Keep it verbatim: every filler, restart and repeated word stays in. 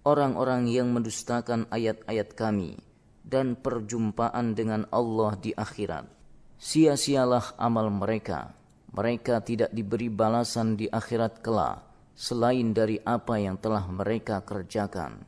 orang-orang yang mendustakan ayat-ayat kami dan perjumpaan dengan Allah di akhirat. Sia-sialah amal mereka. Mereka tidak diberi balasan di akhirat kelak selain dari apa yang telah mereka kerjakan.